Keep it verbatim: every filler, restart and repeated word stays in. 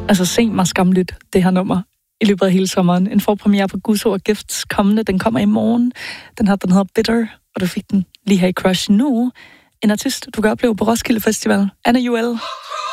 Altså se mig skamlyt, det her nummer, i løbet af hele sommeren. En forpremiere på Gusso og Gifts kommende, den kommer i morgen. Den her, den hedder Bitter, og du fik den lige her i Crush nu. En artist, du kan opleve på Roskilde Festival. Anna Juel.